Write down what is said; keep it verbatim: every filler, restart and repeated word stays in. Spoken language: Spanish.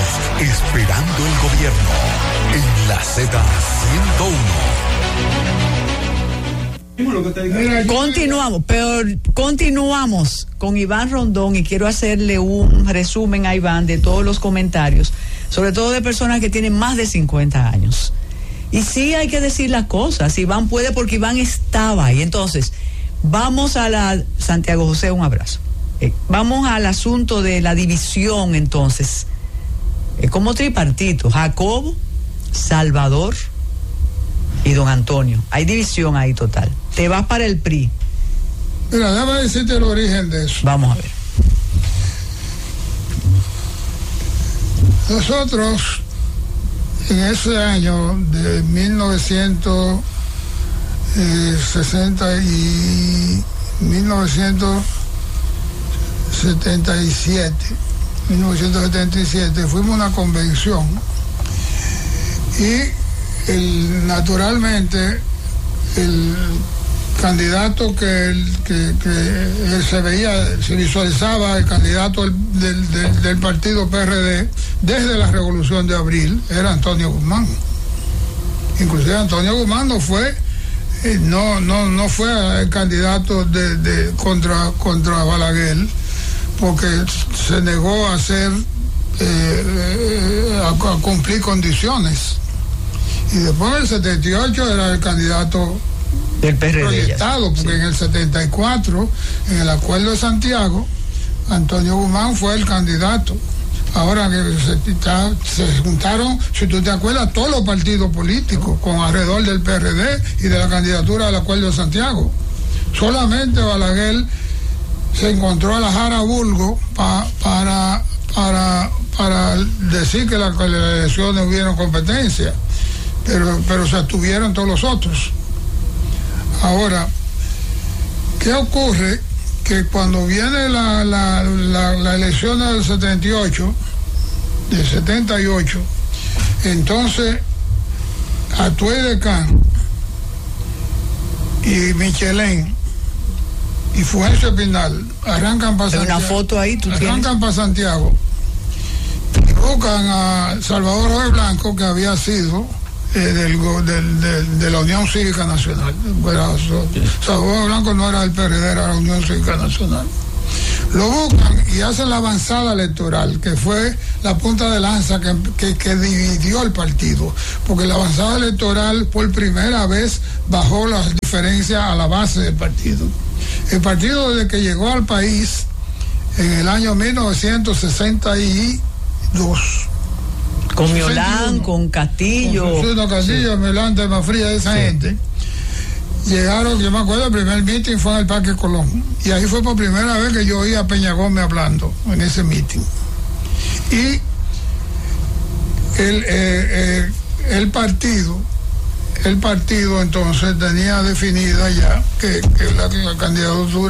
Esperando el gobierno en la Z ciento uno. Continuamos, pero continuamos con Iván Rondón y quiero hacerle un resumen a Iván de todos los comentarios, sobre todo de personas que tienen más de cincuenta años. Y sí hay que decir las cosas, Iván puede porque Iván estaba ahí. Entonces, vamos a la... Santiago José, un abrazo. Eh, vamos al asunto de la división entonces. Eh, como tripartito, Jacobo, Salvador y don Antonio. Hay división ahí total. Te vas para el P R I. Mira, déjame decirte el origen de eso. Vamos a ver. Nosotros, en ese año de mil novecientos sesenta y mil novecientos setenta y siete, mil novecientos setenta y siete, fuimos a una convención y el, naturalmente el candidato que, que, que se veía, se visualizaba el candidato del, del, del, del partido P R D desde la Revolución de Abril era Antonio Guzmán. Inclusive Antonio Guzmán no fue eh, no no no fue el candidato de, de contra contra Balaguer porque se negó a hacer eh, a, a cumplir condiciones, y después en el setenta y ocho era el candidato del P R D proyectado, porque sí. En el setenta y cuatro, en el Acuerdo de Santiago, Antonio Guzmán fue el candidato. Ahora que se, está, se juntaron, si tú te acuerdas, todos los partidos políticos con alrededor del P R D y de la candidatura del Acuerdo de Santiago. Solamente Balaguer se encontró a la Jara Bulgo pa, para, para, para decir que las elecciones hubieron competencia, pero, pero se abstuvieron todos los otros. Ahora, ¿qué ocurre? Que cuando viene la, la, la, la elección del setenta y ocho, del setenta y ocho, entonces Atuey de Can y Michelén y Fulgencio Pinal arrancan para Santiago. Una foto ahí, tú arrancan para Santiago y buscan a Salvador Jorge Blanco, que había sido Eh, del, del, del, de la Unión Cívica Nacional. Bueno, Salvador Blanco no era el P R D, era la Unión Cívica Nacional. Lo buscan y hacen la avanzada electoral, que fue la punta de lanza que, que, que dividió el partido, porque la avanzada electoral por primera vez bajó las diferencias a la base del partido. El partido, desde que llegó al país en el año mil novecientos sesenta y dos, con Miolán, con Castillo. Con Castillo, sí. Miolán, Tema Fría, esa sí. Gente. Llegaron, yo me acuerdo, el primer meeting fue en el Parque Colón. Y ahí fue por primera vez que yo oí a Peña Gómez hablando en ese meeting. Y el, eh, eh, el partido, el partido entonces tenía definida ya que, que la, la candidatura